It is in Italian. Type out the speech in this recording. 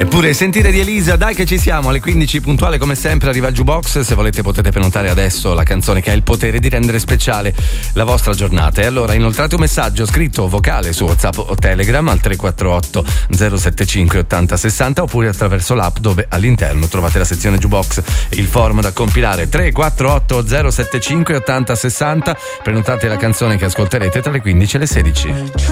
Eppure sentire di Elisa, dai che ci siamo, alle 15 puntuale come sempre arriva il Jukebox. Se volete potete prenotare adesso la canzone che ha il potere di rendere speciale la vostra giornata. E allora inoltrate un messaggio scritto o vocale su WhatsApp o Telegram al 348 075 80 60 oppure attraverso l'app dove all'interno trovate la sezione Jukebox e il form da compilare. 348 075 80 60. Prenotate la canzone che ascolterete tra le 15 e le 16.